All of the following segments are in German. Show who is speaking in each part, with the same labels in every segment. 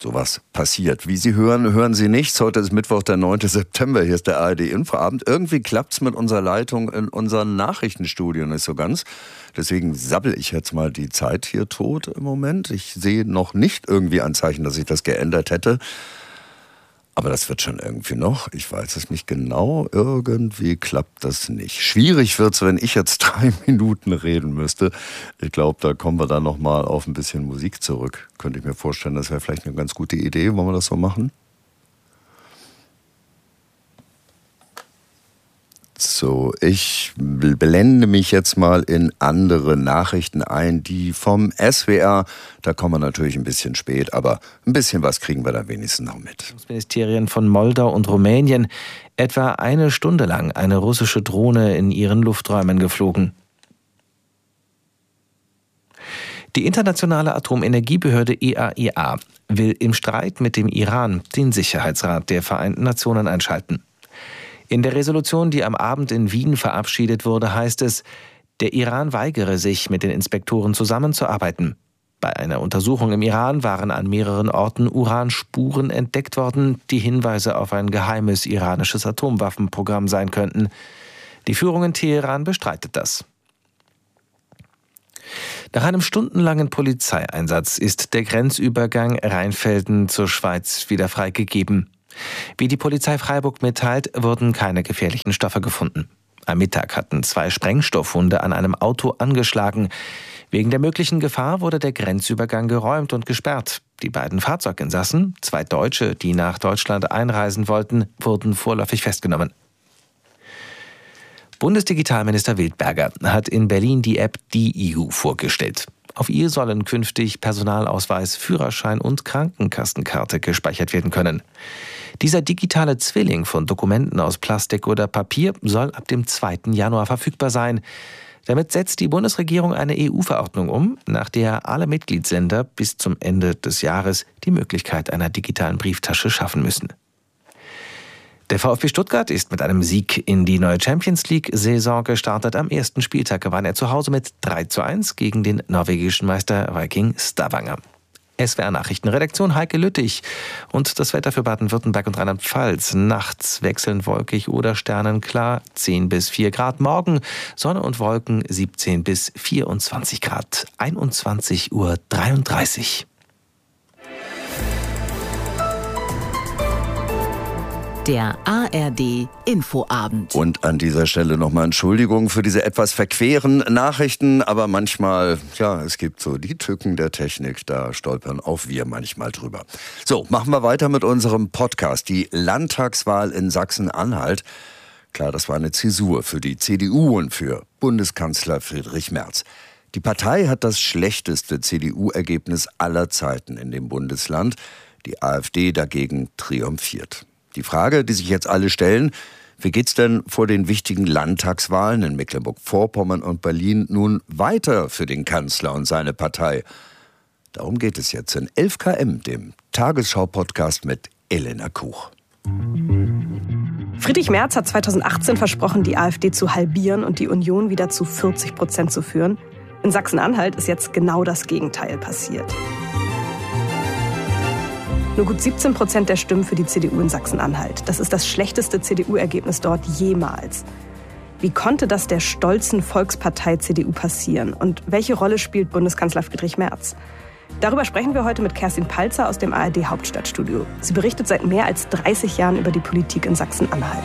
Speaker 1: sowas passiert. Wie Sie hören, hören Sie nichts. Heute ist Mittwoch, der 9. September. Hier ist der ARD-Infoabend. Irgendwie klappt's mit unserer Leitung in unserem Nachrichtenstudio nicht so ganz. Deswegen sabbel ich jetzt mal die Zeit hier tot im Moment. Ich sehe noch nicht irgendwie ein Zeichen, dass sich das geändert hätte. Aber das wird schon irgendwie noch. Ich weiß es nicht genau. Irgendwie klappt das nicht. Schwierig wird's, wenn ich jetzt 3 Minuten reden müsste. Ich glaube, da kommen wir dann nochmal auf ein bisschen Musik zurück. Könnte ich mir vorstellen, das wäre vielleicht eine ganz gute Idee. Wollen wir das so machen? So, ich blende mich jetzt mal in andere Nachrichten ein, die vom SWR, da kommen wir natürlich ein bisschen spät, aber ein bisschen was kriegen wir da wenigstens noch mit.
Speaker 2: Ministerien von Moldau und Rumänien etwa eine Stunde lang eine russische Drohne in ihren Lufträumen geflogen. Die internationale Atomenergiebehörde IAEA will im Streit mit dem Iran den Sicherheitsrat der Vereinten Nationen einschalten. In der Resolution, die am Abend in Wien verabschiedet wurde, heißt es, der Iran weigere sich, mit den Inspektoren zusammenzuarbeiten. Bei einer Untersuchung im Iran waren an mehreren Orten Uranspuren entdeckt worden, die Hinweise auf ein geheimes iranisches Atomwaffenprogramm sein könnten. Die Führung in Teheran bestreitet das. Nach einem stundenlangen Polizeieinsatz ist der Grenzübergang Rheinfelden zur Schweiz wieder freigegeben. Wie die Polizei Freiburg mitteilt, wurden keine gefährlichen Stoffe gefunden. Am Mittag hatten 2 Sprengstoffhunde an einem Auto angeschlagen. Wegen der möglichen Gefahr wurde der Grenzübergang geräumt und gesperrt. Die beiden Fahrzeuginsassen, 2 Deutsche, die nach Deutschland einreisen wollten, wurden vorläufig festgenommen. Bundesdigitalminister Wildberger hat in Berlin die App DiEU vorgestellt. Auf ihr sollen künftig Personalausweis, Führerschein und Krankenkassenkarte gespeichert werden können. Dieser digitale Zwilling von Dokumenten aus Plastik oder Papier soll ab dem 2. Januar verfügbar sein. Damit setzt die Bundesregierung eine EU-Verordnung um, nach der alle Mitgliedsländer bis zum Ende des Jahres die Möglichkeit einer digitalen Brieftasche schaffen müssen. Der VfB Stuttgart ist mit einem Sieg in die neue Champions-League-Saison gestartet. Am ersten Spieltag gewann er zu Hause mit 3:1 gegen den norwegischen Meister Viking Stavanger. SWR-Nachrichtenredaktion Heike Lüttich. Und das Wetter für Baden-Württemberg und Rheinland-Pfalz. Nachts wechselnd wolkig oder sternenklar, 10 bis 4 Grad. Morgen Sonne und Wolken, 17 bis 24 Grad. 21:33 Uhr.
Speaker 3: Der ARD Infoabend.
Speaker 1: Und an dieser Stelle nochmal Entschuldigung für diese etwas verqueren Nachrichten, aber manchmal, ja, es gibt so die Tücken der Technik, da stolpern auch wir manchmal drüber. So, machen wir weiter mit unserem Podcast. Die Landtagswahl in Sachsen-Anhalt. Klar, das war eine Zäsur für die CDU und für Bundeskanzler Friedrich Merz. Die Partei hat das schlechteste CDU-Ergebnis aller Zeiten in dem Bundesland. Die AfD dagegen triumphiert. Die Frage, die sich jetzt alle stellen, wie geht's denn vor den wichtigen Landtagswahlen in Mecklenburg-Vorpommern und Berlin nun weiter für den Kanzler und seine Partei? Darum geht es jetzt in 11 km, dem Tagesschau-Podcast mit Elena Kuch.
Speaker 4: Friedrich Merz hat 2018 versprochen, die AfD zu halbieren und die Union wieder zu 40% zu führen. In Sachsen-Anhalt ist jetzt genau das Gegenteil passiert. Nur gut 17% der Stimmen für die CDU in Sachsen-Anhalt. Das ist das schlechteste CDU-Ergebnis dort jemals. Wie konnte das der stolzen Volkspartei CDU passieren? Und welche Rolle spielt Bundeskanzler Friedrich Merz? Darüber sprechen wir heute mit Kerstin Palzer aus dem ARD Hauptstadtstudio. Sie berichtet seit mehr als 30 Jahren über die Politik in Sachsen-Anhalt.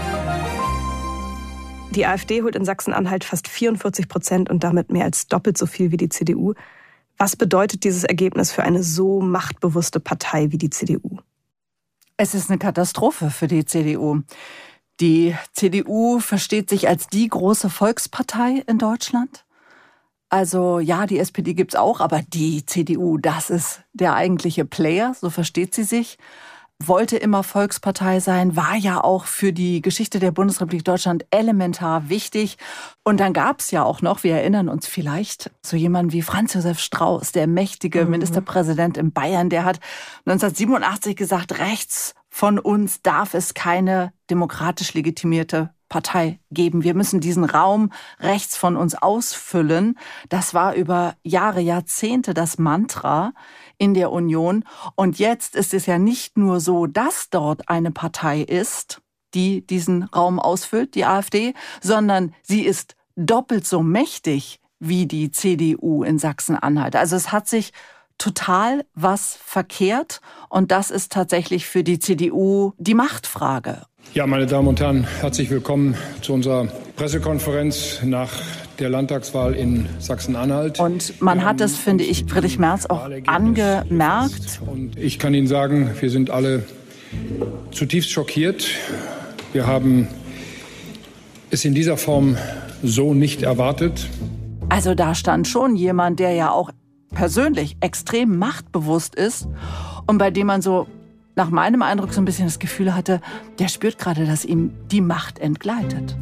Speaker 4: Die AfD holt in Sachsen-Anhalt fast 44% und damit mehr als doppelt so viel wie die CDU. Was bedeutet dieses Ergebnis für eine so machtbewusste Partei wie die CDU?
Speaker 5: Es ist eine Katastrophe für die CDU. Die CDU versteht sich als die große Volkspartei in Deutschland. Also ja, die SPD gibt's auch, aber die CDU, das ist der eigentliche Player, so versteht sie sich. Wollte immer Volkspartei sein, war ja auch für die Geschichte der Bundesrepublik Deutschland elementar wichtig. Und dann gab's ja auch noch, wir erinnern uns vielleicht, so jemanden wie Franz Josef Strauß, der mächtige Ministerpräsident in Bayern, der hat 1987 gesagt, rechts von uns darf es keine demokratisch legitimierte Partei geben. Wir müssen diesen Raum rechts von uns ausfüllen. Das war über Jahre, Jahrzehnte das Mantra in der Union. Und jetzt ist es ja nicht nur so, dass dort eine Partei ist, die diesen Raum ausfüllt, die AfD, sondern sie ist doppelt so mächtig wie die CDU in Sachsen-Anhalt. Also es hat sich total was verkehrt und das ist tatsächlich für die CDU die Machtfrage.
Speaker 6: Ja, meine Damen und Herren, herzlich willkommen zu unserer Pressekonferenz nach der Landtagswahl in Sachsen-Anhalt.
Speaker 5: Und man hat es, finde ich, Friedrich Merz auch angemerkt.
Speaker 6: Und ich kann Ihnen sagen, wir sind alle zutiefst schockiert. Wir haben es in dieser Form so nicht erwartet.
Speaker 5: Also da stand schon jemand, der ja auch persönlich extrem machtbewusst ist und bei dem man so nach meinem Eindruck so ein bisschen das Gefühl hatte, der spürt gerade, dass ihm die Macht entgleitet.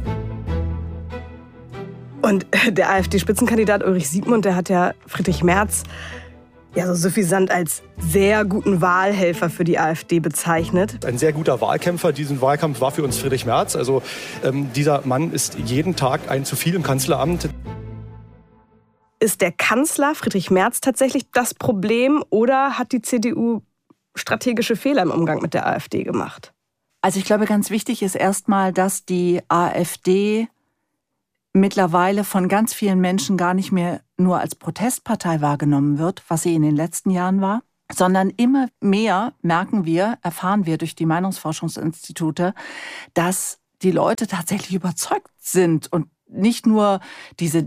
Speaker 4: Und der AfD-Spitzenkandidat Ulrich Siegmund, der hat ja Friedrich Merz ja so suffisant als sehr guten Wahlhelfer für die AfD bezeichnet.
Speaker 7: Ein sehr guter Wahlkämpfer. Diesen Wahlkampf war für uns Friedrich Merz. Also dieser Mann ist jeden Tag ein zu viel im Kanzleramt.
Speaker 4: Ist der Kanzler Friedrich Merz tatsächlich das Problem oder hat die CDU strategische Fehler im Umgang mit der AfD gemacht?
Speaker 5: Also ich glaube, ganz wichtig ist erstmal, dass die AfD mittlerweile von ganz vielen Menschen gar nicht mehr nur als Protestpartei wahrgenommen wird, was sie in den letzten Jahren war, sondern immer mehr erfahren wir durch die Meinungsforschungsinstitute, dass die Leute tatsächlich überzeugt sind und nicht nur diese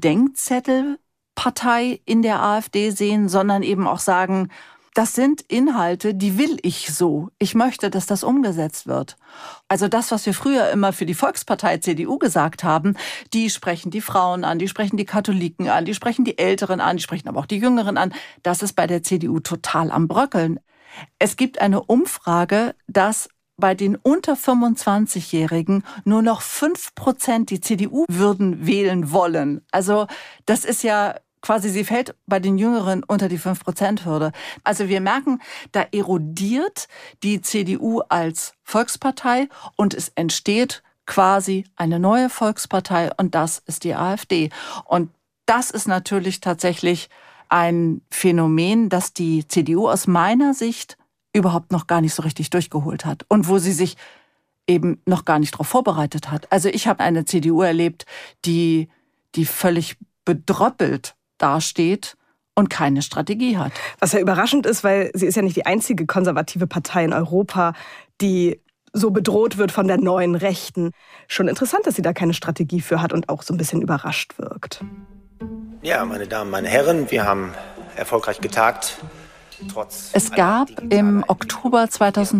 Speaker 5: Denkzettelpartei in der AfD sehen, sondern eben auch sagen, das sind Inhalte, die will ich so. Ich möchte, dass das umgesetzt wird. Also das, was wir früher immer für die Volkspartei CDU gesagt haben, die sprechen die Frauen an, die sprechen die Katholiken an, die sprechen die Älteren an, die sprechen aber auch die Jüngeren an. Das ist bei der CDU total am Bröckeln. Es gibt eine Umfrage, dass bei den unter 25-Jährigen nur noch 5% die CDU würden wählen wollen. Also das ist ja quasi, sie fällt bei den Jüngeren unter die 5%-Hürde. Also wir merken, da erodiert die CDU als Volkspartei und es entsteht quasi eine neue Volkspartei und das ist die AfD. Und das ist natürlich tatsächlich ein Phänomen, das die CDU aus meiner Sicht überhaupt noch gar nicht so richtig durchgeholt hat und wo sie sich eben noch gar nicht darauf vorbereitet hat. Also ich habe eine CDU erlebt, die völlig bedröppelt dasteht und keine Strategie hat.
Speaker 4: Was ja überraschend ist, weil sie ist ja nicht die einzige konservative Partei in Europa, die so bedroht wird von der neuen Rechten. Schon interessant, dass sie da keine Strategie für hat und auch so ein bisschen überrascht wirkt.
Speaker 8: Ja, meine Damen, meine Herren, wir haben erfolgreich getagt.
Speaker 5: Es gab im Oktober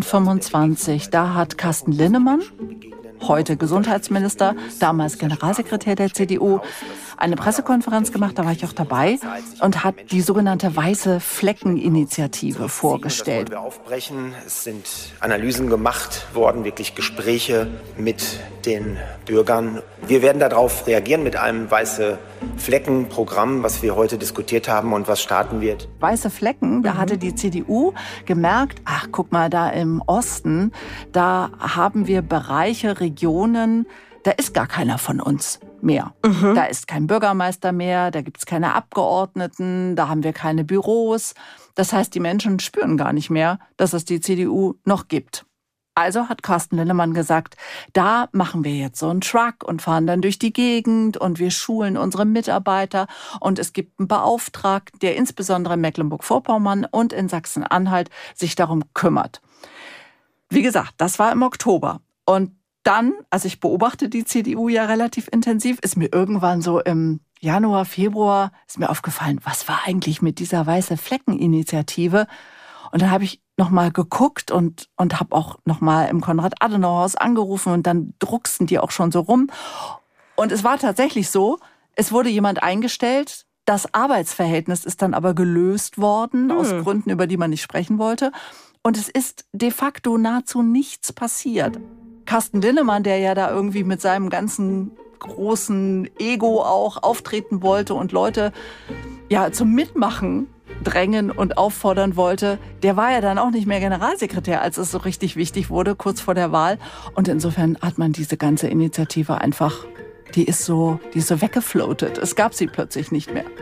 Speaker 5: 2025, da hat Carsten Linnemann, heute Gesundheitsminister, damals Generalsekretär der CDU, eine Pressekonferenz gemacht, da war ich auch dabei, und hat die sogenannte Weiße Flecken-Initiative vorgestellt.
Speaker 8: Wir aufbrechen. Es sind Analysen gemacht worden, wirklich Gespräche mit den Bürgern. Wir werden darauf reagieren mit einem Weiße Flecken-Programm, was wir heute diskutiert haben und was starten wird.
Speaker 5: Weiße Flecken, da hatte die CDU gemerkt, ach guck mal, da im Osten, da haben wir Bereiche, Regionen, da ist gar keiner von uns mehr. Da ist kein Bürgermeister mehr, da gibt es keine Abgeordneten, da haben wir keine Büros. Das heißt, die Menschen spüren gar nicht mehr, dass es die CDU noch gibt. Also hat Carsten Linnemann gesagt, da machen wir jetzt so einen Truck und fahren dann durch die Gegend und wir schulen unsere Mitarbeiter und es gibt einen Beauftragten, der insbesondere in Mecklenburg-Vorpommern und in Sachsen-Anhalt sich darum kümmert. Wie gesagt, das war im Oktober. Und dann, also ich beobachte die CDU ja relativ intensiv, ist mir irgendwann so im Januar, Februar, ist mir aufgefallen, was war eigentlich mit dieser Weiße Flecken-Initiative? Und dann habe ich nochmal geguckt und habe auch nochmal im Konrad-Adenauer-Haus angerufen und dann drucksten die auch schon so rum. Und es war tatsächlich so, es wurde jemand eingestellt, das Arbeitsverhältnis ist dann aber gelöst worden, aus Gründen, über die man nicht sprechen wollte. Und es ist de facto nahezu nichts passiert. Carsten Linnemann, der ja da irgendwie mit seinem ganzen großen Ego auch auftreten wollte und Leute ja zum Mitmachen drängen und auffordern wollte, der war ja dann auch nicht mehr Generalsekretär, als es so richtig wichtig wurde, kurz vor der Wahl. Und insofern hat man diese ganze Initiative einfach, die ist so weggefloatet. Es gab sie plötzlich nicht mehr.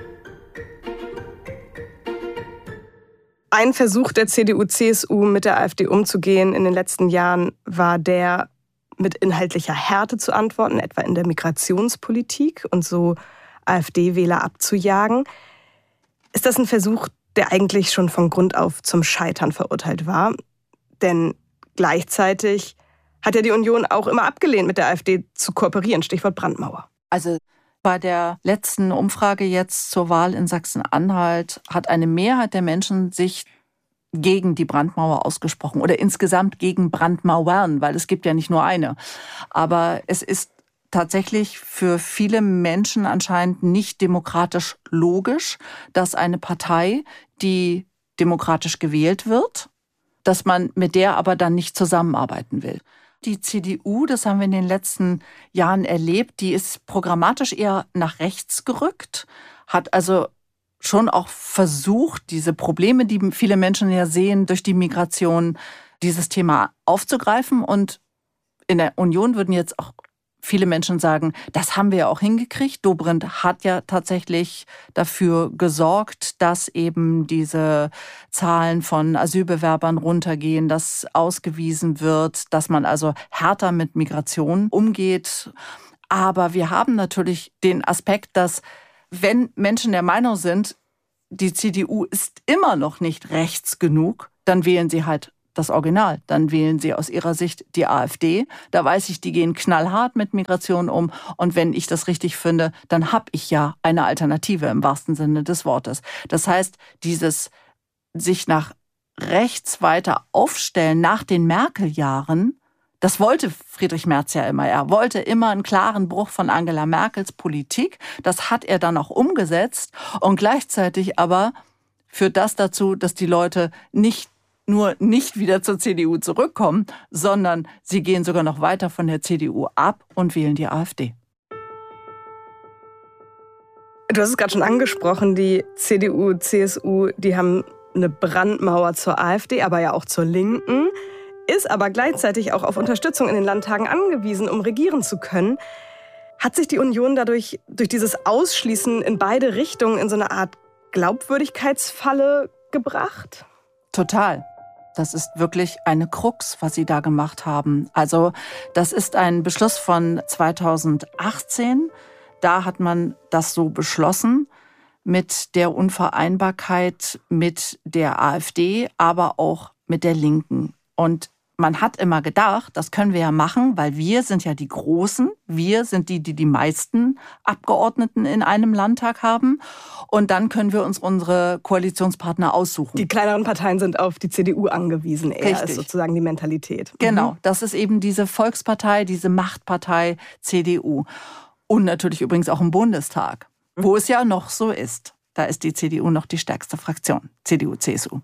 Speaker 4: Ein Versuch der CDU-CSU mit der AfD umzugehen in den letzten Jahren war der, mit inhaltlicher Härte zu antworten, etwa in der Migrationspolitik und so AfD-Wähler abzujagen. Ist das ein Versuch, der eigentlich schon von Grund auf zum Scheitern verurteilt war? Denn gleichzeitig hat ja die Union auch immer abgelehnt, mit der AfD zu kooperieren. Stichwort Brandmauer.
Speaker 5: Also bei der letzten Umfrage jetzt zur Wahl in Sachsen-Anhalt hat eine Mehrheit der Menschen sich gegen die Brandmauer ausgesprochen oder insgesamt gegen Brandmauern, weil es gibt ja nicht nur eine. Aber es ist tatsächlich für viele Menschen anscheinend nicht demokratisch logisch, dass eine Partei, die demokratisch gewählt wird, dass man mit der aber dann nicht zusammenarbeiten will. Die CDU, das haben wir in den letzten Jahren erlebt, die ist programmatisch eher nach rechts gerückt, hat also schon auch versucht, diese Probleme, die viele Menschen ja sehen durch die Migration, dieses Thema aufzugreifen. Und in der Union würden jetzt auch viele Menschen sagen, das haben wir ja auch hingekriegt. Dobrindt hat ja tatsächlich dafür gesorgt, dass eben diese Zahlen von Asylbewerbern runtergehen, dass ausgewiesen wird, dass man also härter mit Migration umgeht. Aber wir haben natürlich den Aspekt, dass wenn Menschen der Meinung sind, die CDU ist immer noch nicht rechts genug, dann wählen sie halt das Original. Dann wählen sie aus ihrer Sicht die AfD. Da weiß ich, die gehen knallhart mit Migration um. Und wenn ich das richtig finde, dann habe ich ja eine Alternative im wahrsten Sinne des Wortes. Das heißt, dieses sich nach rechts weiter aufstellen nach den Merkel-Jahren, das wollte Friedrich Merz ja immer. Er wollte immer einen klaren Bruch von Angela Merkels Politik. Das hat er dann auch umgesetzt. Und gleichzeitig aber führt das dazu, dass die Leute nicht wieder zur CDU zurückkommen, sondern sie gehen sogar noch weiter von der CDU ab und wählen die AfD.
Speaker 4: Du hast es gerade schon angesprochen, die CDU, CSU, die haben eine Brandmauer zur AfD, aber ja auch zur Linken, ist aber gleichzeitig auch auf Unterstützung in den Landtagen angewiesen, um regieren zu können. Hat sich die Union dadurch, durch dieses Ausschließen in beide Richtungen, in so eine Art Glaubwürdigkeitsfalle gebracht?
Speaker 5: Total. Das ist wirklich eine Krux, was sie da gemacht haben. Also das ist ein Beschluss von 2018. Da hat man das so beschlossen mit der Unvereinbarkeit mit der AfD, aber auch mit der Linken. Und man hat immer gedacht, das können wir ja machen, weil wir sind ja die Großen. Wir sind die die meisten Abgeordneten in einem Landtag haben. Und dann können wir uns unsere Koalitionspartner aussuchen.
Speaker 4: Die kleineren Parteien sind auf die CDU angewiesen. Eher
Speaker 5: Richtig.
Speaker 4: ist sozusagen die Mentalität.
Speaker 5: Genau, das ist eben diese Volkspartei, diese Machtpartei CDU. Und natürlich übrigens auch im Bundestag, wo es ja noch so ist. Da ist die CDU noch die stärkste Fraktion, CDU, CSU.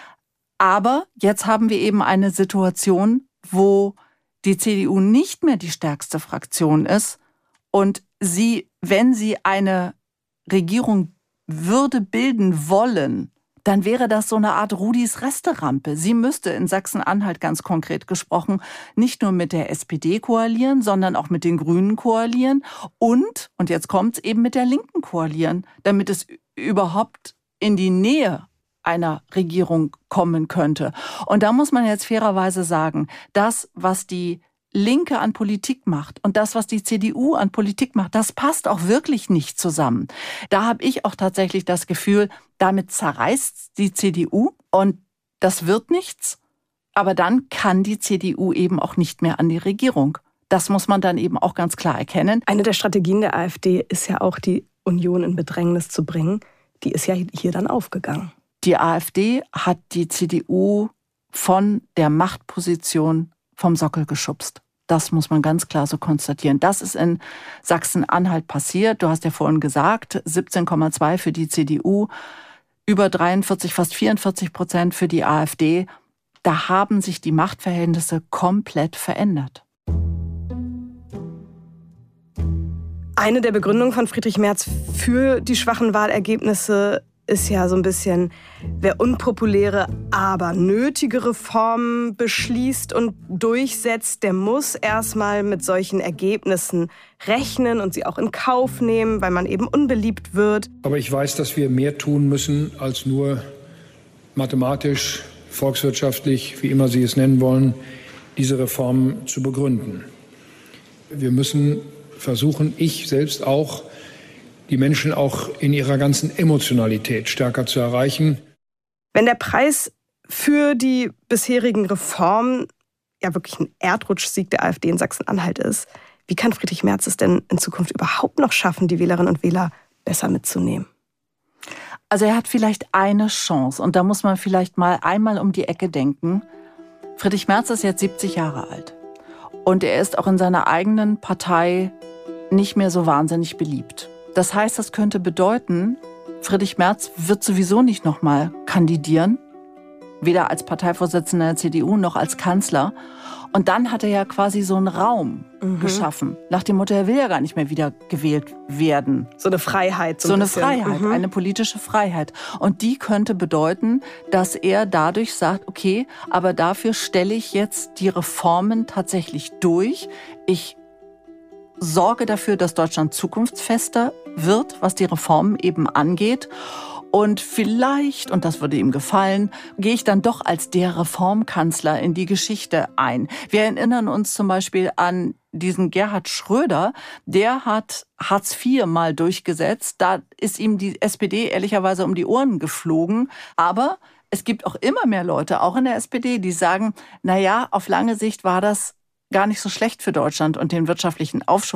Speaker 5: Aber jetzt haben wir eben eine Situation, wo die CDU nicht mehr die stärkste Fraktion ist und sie, wenn sie eine Regierung würde bilden wollen, dann wäre das so eine Art Rudis Resterampe. Sie müsste in Sachsen-Anhalt ganz konkret gesprochen nicht nur mit der SPD koalieren, sondern auch mit den Grünen koalieren und jetzt kommt's, eben mit der Linken koalieren, damit es überhaupt in die Nähe einer Regierung kommen könnte. Und da muss man jetzt fairerweise sagen, das, was die Linke an Politik macht und das, was die CDU an Politik macht, das passt auch wirklich nicht zusammen. Da habe ich auch tatsächlich das Gefühl, damit zerreißt die CDU und das wird nichts. Aber dann kann die CDU eben auch nicht mehr an die Regierung. Das muss man dann eben auch ganz klar erkennen.
Speaker 4: Eine der Strategien der AfD ist ja auch, die Union in Bedrängnis zu bringen. Die ist ja hier dann aufgegangen.
Speaker 5: Die AfD hat die CDU von der Machtposition vom Sockel geschubst. Das muss man ganz klar so konstatieren. Das ist in Sachsen-Anhalt passiert. Du hast ja vorhin gesagt, 17,2 für die CDU, über 43, fast 44% für die AfD. Da haben sich die Machtverhältnisse komplett verändert.
Speaker 4: Eine der Begründungen von Friedrich Merz für die schwachen Wahlergebnisse ist ja so ein bisschen, wer unpopuläre, aber nötige Reformen beschließt und durchsetzt, der muss erstmal mit solchen Ergebnissen rechnen und sie auch in Kauf nehmen, weil man eben unbeliebt wird.
Speaker 6: Aber ich weiß, dass wir mehr tun müssen, als nur mathematisch, volkswirtschaftlich, wie immer Sie es nennen wollen, diese Reformen zu begründen. Wir müssen versuchen, ich selbst auch, die Menschen auch in ihrer ganzen Emotionalität stärker zu erreichen.
Speaker 4: Wenn der Preis für die bisherigen Reformen ja wirklich ein Erdrutschsieg der AfD in Sachsen-Anhalt ist, wie kann Friedrich Merz es denn in Zukunft überhaupt noch schaffen, die Wählerinnen und Wähler besser mitzunehmen?
Speaker 5: Also er hat vielleicht eine Chance und da muss man vielleicht mal einmal um die Ecke denken. Friedrich Merz ist jetzt 70 Jahre alt und er ist auch in seiner eigenen Partei nicht mehr so wahnsinnig beliebt. Das heißt, das könnte bedeuten, Friedrich Merz wird sowieso nicht nochmal kandidieren, weder als Parteivorsitzender der CDU noch als Kanzler. Und dann hat er ja quasi so einen Raum geschaffen. Nach dem Motto, er will ja gar nicht mehr wieder gewählt werden.
Speaker 4: So eine Freiheit.
Speaker 5: So eine Freiheit, eine politische Freiheit. Und die könnte bedeuten, dass er dadurch sagt, okay, aber dafür stelle ich jetzt die Reformen tatsächlich durch. Ich sorge dafür, dass Deutschland zukunftsfester wird, was die Reformen eben angeht. Und vielleicht, und das würde ihm gefallen, gehe ich dann doch als der Reformkanzler in die Geschichte ein. Wir erinnern uns zum Beispiel an diesen Gerhard Schröder, der hat Hartz IV mal durchgesetzt. Da ist ihm die SPD ehrlicherweise um die Ohren geflogen. Aber es gibt auch immer mehr Leute, auch in der SPD, die sagen, na ja, auf lange Sicht war das gar nicht so schlecht für Deutschland und den wirtschaftlichen Aufschwung